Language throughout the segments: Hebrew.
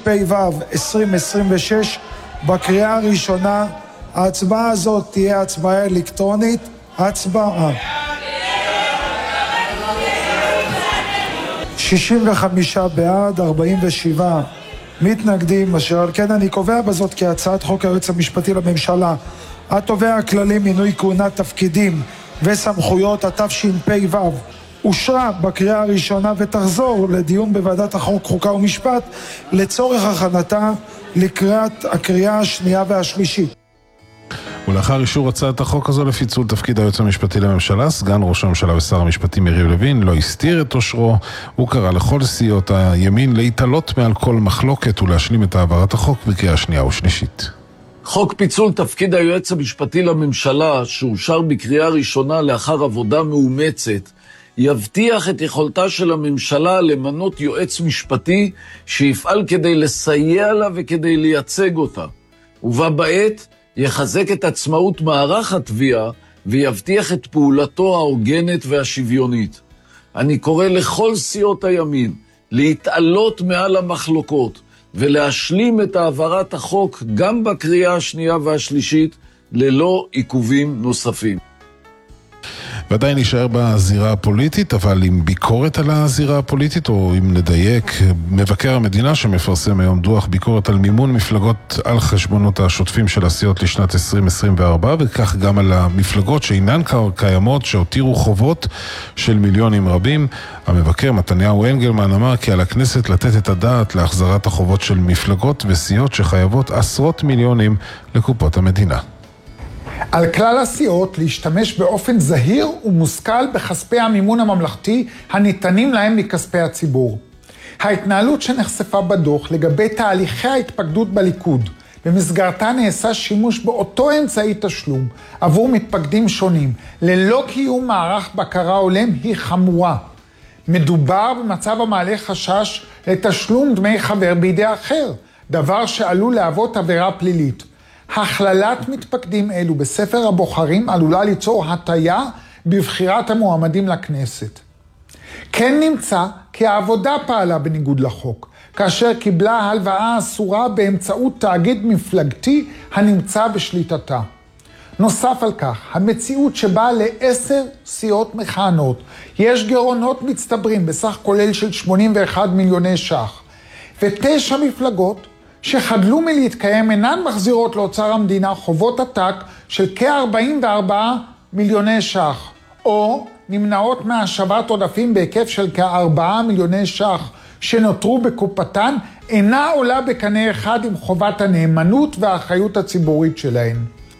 התשפ"ו-2026 בקריאה הראשונה. ההצבעה הזאת תהיה הצבעה אלקטרונית. הצבעה. 65 בעד, 47 מתנגדים, אשר על כן אני קובע בזאת כי הצעת חוק היועץ המשפטי לממשלה התובע הכללי מינוי כהונת תפקידים וסמכויות התשפ"ו אושרה בקריאה הראשונה ותחזור לדיון בוועדת החוק, חוקה ומשפט לצורך הכנתה לקראת הקריאה השנייה והשלישית. ולאחר אישור הצעת החוק הזו לפיצול תפקיד היועץ המשפטי לממשלה, סגן ראש הממשלה ושר המשפטים יריב לוין לא הסתיר את אושרו. הוא קרא לכל סיעות הימין להתעלות מעל כל מחלוקת ולהשלים את העברת החוק בקריאה שנייה ושלישית. חוק פיצול תפקיד היועץ המשפטי לממשלה, שאושר בקריאה ראשונה לאחר עבודה מאומצת, יבטיח את יכולתה של הממשלה למנות יועץ משפטי שיפעל כדי לסייע לה וכדי לייצג אותה. ובה בעת יחזק את עצמאות מערך התביעה ויבטיח את פעולתו ההוגנת והשוויונית. אני קורא לכל סיעות הימין להתעלות מעל המחלוקות ולהשלים את העברת החוק גם בקריאה השנייה והשלישית ללא עיכובים נוספים. ודאי נשאר בזירה הפוליטית, אבל עם ביקורת על הזירה הפוליטית, או אם נדייק, מבקר המדינה שמפרסם היום דוח ביקורת על מימון מפלגות על חשבונות השוטפים של הסיעות לשנת 2024, וכך גם על המפלגות שאינן קיימות, שהותירו חובות של מיליונים רבים. המבקר מתניהו אנגלמן אמר כי על הכנסת לתת את הדעת להחזרת החובות של מפלגות וסיעות שחייבות עשרות מיליונים לקופות המדינה. על כלל הסיעות להשתמש באופן זהיר ומושכל בכספי המימון הממלכתי הניתנים להם מכספי הציבור. ההתנהלות שנחשפה בדוח לגבי תהליכי ההתפקדות בליכוד, במסגרתה נעשה שימוש באותו אמצעי תשלום עבור מתפקדים שונים, ללא קיום מערך בקרה הולם, היא חמורה. מדובר במצב המעלה חשש לתשלום דמי חבר בידי אחר, דבר שעלול להוות עבירה פלילית. הכללת מתפקדים אלו בספר הבוחרים עלולה ליצור הטיה בבחירת המועמדים לכנסת. כן נמצא כי העבודה פעלה בניגוד לחוק, כאשר קיבלה הלוואה אסורה באמצעות תאגיד מפלגתי הנמצא בשליטתה. נוסף על כך, המציאות שבה ל10 סיעות מכהנות יש גירעונות מצטברים בסך כולל של 81 מיליוני ש"ח, ו9 מפלגות שחדלו מלהתקיים אינן מחזירות לאוצר המדינה חובות עתק של כ-44 מיליוני ש"ח, או נמנעות מהשבת עודפים בהיקף של כ-4 מיליוני ש"ח שנותרו בקופתן, אינה עולה בקנה אחד עם חובת הנאמנות והאחריות הציבורית שלהן.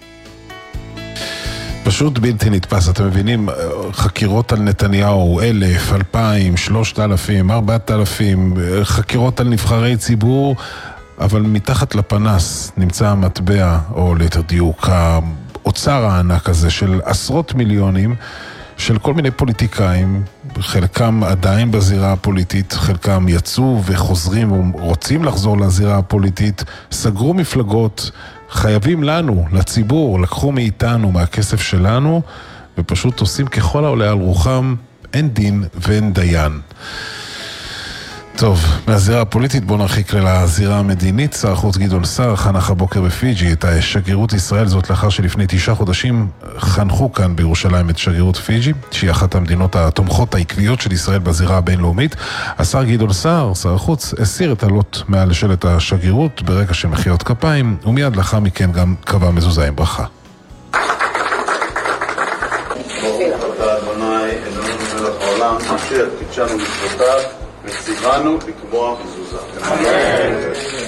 פשוט בלתי נתפס, אתם מבינים, חקירות על נתניהו, 1,000, 2,000, 3,000, 4,000, חקירות על נבחרי ציבור, אבל מתחת לפנס נמצא המטבע, או ליתר דיוק, האוצר הענק הזה של עשרות מיליונים של כל מיני פוליטיקאים, חלקם עדיין בזירה הפוליטית, חלקם יצאו וחוזרים ורוצים לחזור לזירה הפוליטית, סגרו מפלגות, חייבים לנו, לציבור, לקחו מאיתנו, מהכסף שלנו, ופשוט עושים ככל העולה על רוחם, אין דין ואין דיין. טוב, מהזירה הפוליטית בוא נרחיק לזירה המדינית. שר החוץ גדעון סער חנך הבוקר בפיג'י את שגרירות ישראל, זאת לאחר שלפני 9 חודשים חנכו כאן בירושלים את שגרירות פיג'י, שהיא אחת המדינות התומכות העקביות של ישראל בזירה הבינלאומית. השר גדעון סער, שר החוץ, הסיר את עלות מעל לשלט השגרירות ברקע של מחיאות כפיים, ומיד לאחר מכן גם קבע מזוזה עם ברכה. העולם אשר קידשנו מצוותיו וציוונו לקבוע מזוזה.